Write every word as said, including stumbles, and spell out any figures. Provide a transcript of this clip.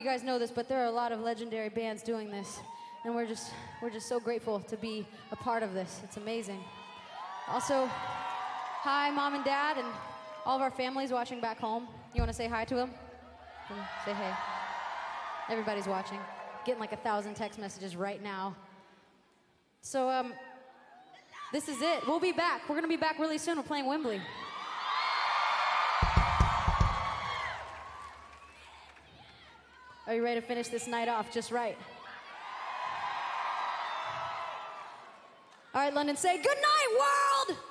You guys know this, but there are a lot of legendary bands doing this, and we're just we're just so grateful to be a part of this. It's amazing. Also, hi, Mom and Dad, and all of our families watching back home. You want to say hi to them? Say hey. Everybody's watching. Getting like a thousand text messages right now. So, um, this is it. We'll be back. We're gonna be back really soon. We're playing Wembley. Are you ready to finish this night off just right? All right, London, say good night, world!